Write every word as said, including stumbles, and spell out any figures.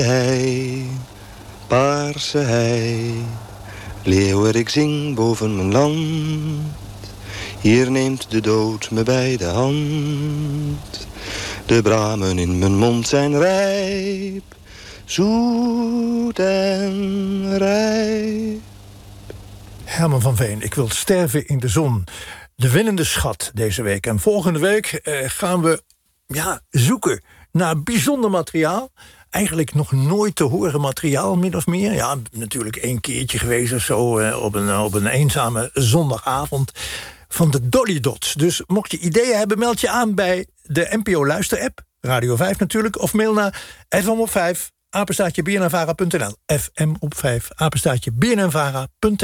Hei, paarse hei, leeuwerik zing boven mijn land. Hier neemt de dood me bij de hand. De bramen in mijn mond zijn rijp, zoet en rijp. Herman van Veen, ik wil sterven in de zon. De winnende schat deze week. En volgende week eh, gaan we ja, zoeken naar bijzonder materiaal. Eigenlijk nog nooit te horen materiaal, min of meer. Ja, natuurlijk één keertje geweest of zo eh, op, een, op een eenzame zondagavond van de Dolly Dots. Dus mocht je ideeën hebben, meld je aan bij de N P O Luister-app, Radio vijf natuurlijk, of mail naar f m op vijf, apenstaartje b n n vara punt n l. f m op vijf, apenstaartje b n n vara punt n l.